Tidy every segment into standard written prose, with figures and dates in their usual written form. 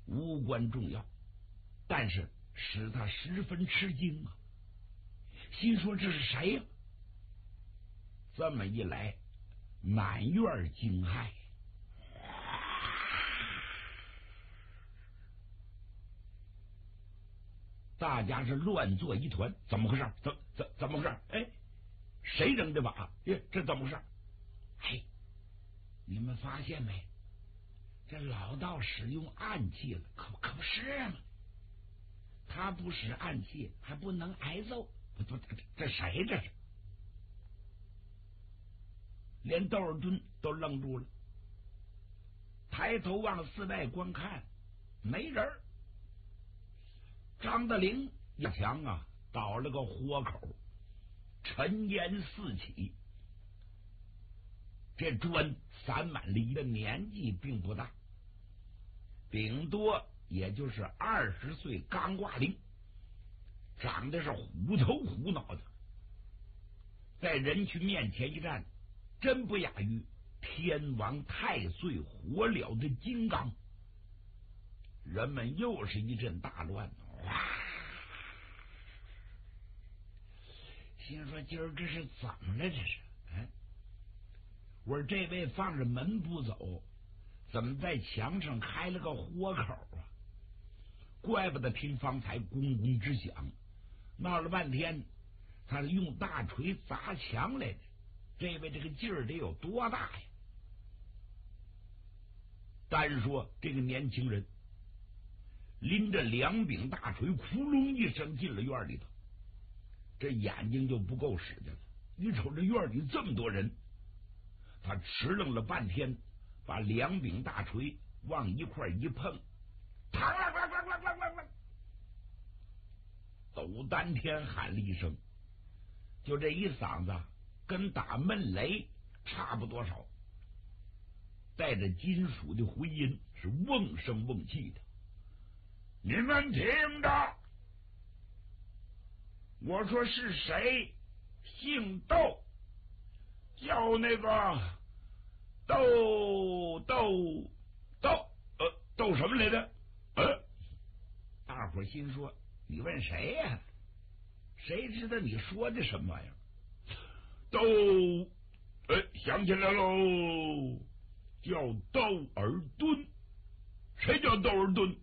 无关重要，但是使他十分吃惊啊，心说这是谁呀？这么一来，满院惊骇，大家是乱作一团，怎么回事？怎么回事？哎，谁扔的瓦？这怎么回事？哎，你们发现没？这老道使用暗器了，可不是嘛？他不使暗器还不能挨揍，这谁这是？连窦尔敦都愣住了，抬头往四外观看，没人。张德龄一墙啊，倒了个豁口，尘烟四起。这砖3满离的年纪并不大，顶多也就是20岁刚挂零，长得是虎头虎脑的，在人群面前一站，真不亚于天王太岁火燎的金刚。人们又是一阵大乱，哇！心说今儿这是怎么了？这是我说这位放着门不走，怎么在墙上开了个豁口啊？怪不得听方才咣咣直响，闹了半天他是用大锤砸墙来的，这位这个劲儿得有多大呀？单说这个年轻人拎着2柄大锤，窟窿一声进了院里头，这眼睛就不够使的了。你瞅这院里这么多人，他迟愣了半天，把2柄大锤往一块一碰，抖丹天喊了一声，就这一嗓子跟打闷雷差不多少，带着金属的回音，是瓮声瓮气的。你们听着，我说是谁？姓窦，叫那个窦什么来着？大伙心说你问谁呀？谁知道你说的什么玩意儿？想起来喽，叫窦尔敦。谁叫窦尔敦？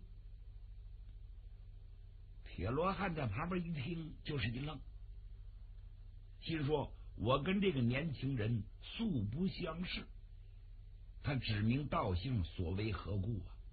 铁罗汉在旁边一听，就是一愣，心说我跟这个年轻人素不相识，他指名道姓，所为何故啊？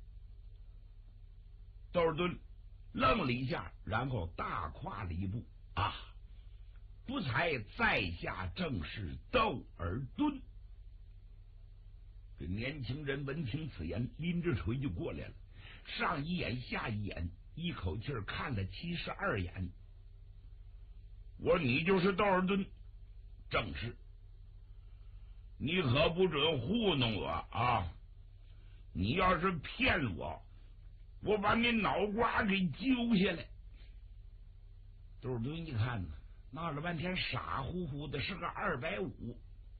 窦尔敦愣了一下，然后大跨了一步啊！不才在下正是窦尔敦。这年轻人闻听此言，拎着锤就过来了，上一眼下一眼，一口气看了72眼。我说你就是窦尔敦？正是。你可不准糊弄我啊！你要是骗我，我把你脑瓜给揪下来。窦尔敦一看呢，闹了半天傻乎乎的，是个250。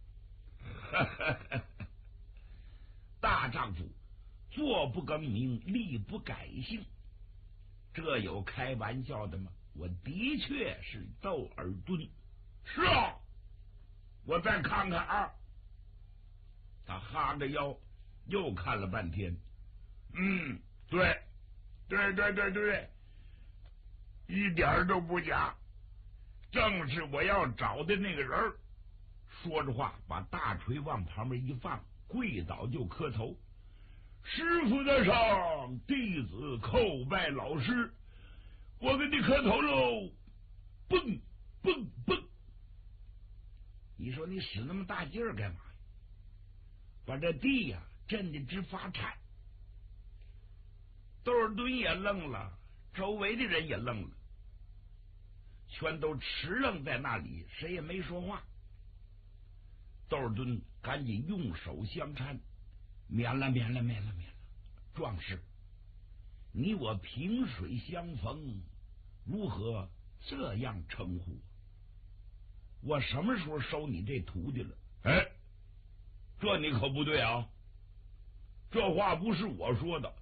大丈夫坐不更名，立不改姓，这有开玩笑的吗？我的确是窦尔敦。是啊，我再看看啊。他哈着腰又看了半天，对，一点都不假，正是我要找的那个人。说着话，把大锤往旁边一放，跪倒就磕头。师傅在上，弟子叩拜老师，我给你磕头喽！蹦蹦蹦！你说你使那么大劲儿干嘛呀？把这地呀震得直发颤。窦尔敦也愣了，周围的人也愣了，全都迟愣在那里，谁也没说话。窦尔敦赶紧用手相搀，免了，壮士，你我萍水相逢，如何这样称呼？我什么时候收你这徒弟了？这你可不对啊！这话不是我说的，